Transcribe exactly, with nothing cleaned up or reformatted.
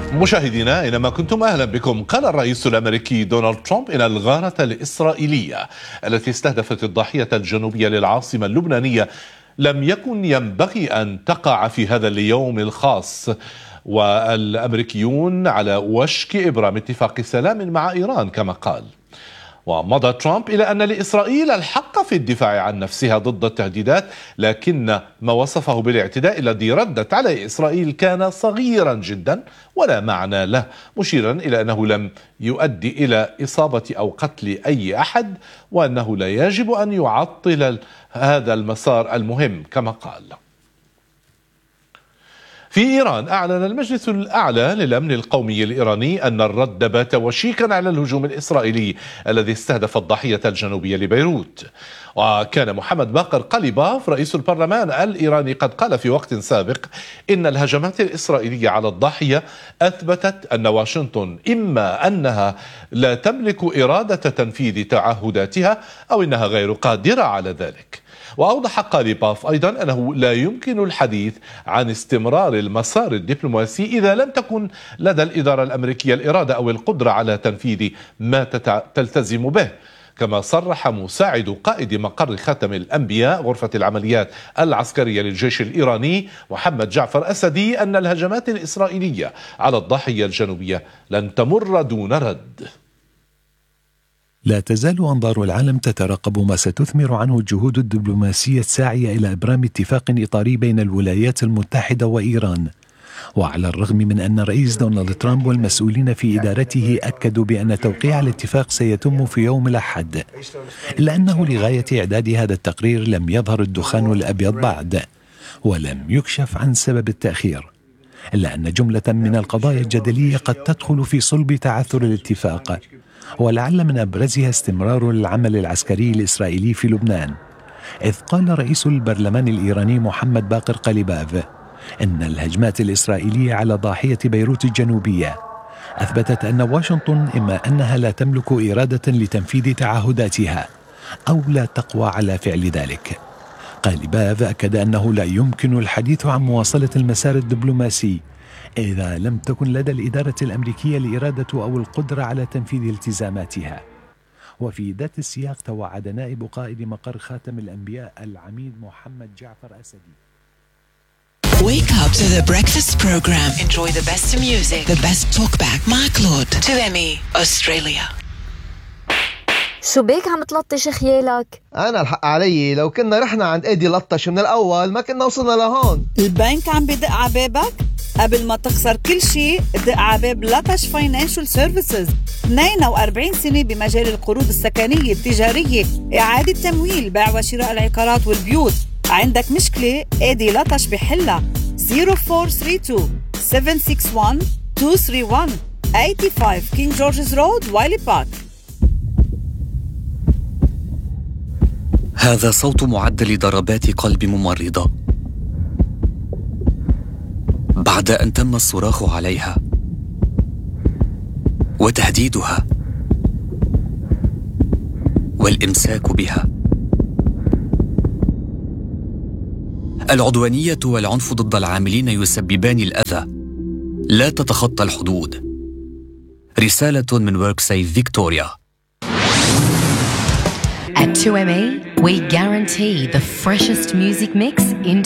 مشاهدينا أينما كنتم أهلا بكم. قال الرئيس الأمريكي دونالد ترامب إن الغارة الإسرائيلية التي استهدفت الضاحية الجنوبية للعاصمة اللبنانية لم يكن ينبغي أن تقع في هذا اليوم الخاص، والأمريكيون على وشك إبرام اتفاق سلام مع إيران كما قال. ومضى ترامب إلى أن لإسرائيل الحق في الدفاع عن نفسها ضد التهديدات، لكن ما وصفه بالاعتداء الذي ردت عليه إسرائيل كان صغيرا جدا ولا معنى له، مشيرا إلى أنه لم يؤدي إلى إصابة أو قتل أي أحد، وأنه لا يجب أن يعطل هذا المسار المهم كما قال. في إيران أعلن المجلس الأعلى للأمن القومي الإيراني أن الرد بات وشيكا على الهجوم الإسرائيلي الذي استهدف الضاحية الجنوبية لبيروت. وكان محمد باقر قليباف رئيس البرلمان الإيراني قد قال في وقت سابق إن الهجمات الإسرائيلية على الضاحية أثبتت أن واشنطن إما أنها لا تملك إرادة تنفيذ تعهداتها أو إنها غير قادرة على ذلك. وأوضح قليباف أيضا أنه لا يمكن الحديث عن استمرار المسار الدبلوماسي إذا لم تكن لدى الإدارة الأمريكية الإرادة أو القدرة على تنفيذ ما تلتزم به. كما صرح مساعد قائد مقر خاتم الأنبياء غرفة العمليات العسكرية للجيش الإيراني محمد جعفر أسدي أن الهجمات الإسرائيلية على الضاحية الجنوبية لن تمر دون رد. لا تزال أنظار العالم تترقب ما ستثمر عنه الجهود الدبلوماسية الساعية إلى إبرام اتفاق إطاري بين الولايات المتحدة وإيران. وعلى الرغم من أن الرئيس دونالد ترامب والمسؤولين في إدارته أكدوا بأن توقيع الاتفاق سيتم في يوم الأحد، إلا أنه لغاية إعداد هذا التقرير لم يظهر الدخان الأبيض بعد، ولم يكشف عن سبب التأخير، إلا أن جملة من القضايا الجدلية قد تدخل في صلب تعثر الاتفاق، ولعل من أبرزها استمرار العمل العسكري الإسرائيلي في لبنان. إذ قال رئيس البرلمان الإيراني محمد باقر قليباف إن الهجمات الإسرائيلية على ضاحية بيروت الجنوبية أثبتت أن واشنطن إما أنها لا تملك إرادة لتنفيذ تعهداتها أو لا تقوى على فعل ذلك. قليباف أكد أنه لا يمكن الحديث عن مواصلة المسار الدبلوماسي إذا لم تكن لدى الإدارة الأمريكية الإرادة أو القدرة على تنفيذ التزاماتها. وفي ذات السياق توعد نائب قائد مقر خاتم الأنبياء العميد محمد جعفر أسدي. Wake up to the breakfast program. Enjoy the best music, the best talkback. مع كلود تو إمي أستراليا. شو بيك عم تلطش خيالك؟ أنا الحق علي، لو كنا رحنا عند إيدي لطش من الأول ما كنا وصلنا لهون. البنك عم بدق عبابك؟ قبل ما تخسر كل شيء دق عباب لطش فاينانشال سيرفيسز. اثنين وأربعين سنة بمجال القروض السكنية التجارية، إعادة تمويل، بيع وشراء العقارات والبيوت. عندك مشكلة إيدي لطش بحلها. صفر أربعة ثلاثة اثنين سبعة ستة واحد اثنين ثلاثة واحد خمسة وثمانين كينج جورجز رود وايلي بارك. هذا صوت معدل ضربات قلب ممرضة بعد أن تم الصراخ عليها وتهديدها والإمساك بها. العدوانية والعنف ضد العاملين يسببان الأذى لا تتخطى الحدود. رسالة من وركسيف فيكتوريا. At two M E, we guarantee the freshest music mix into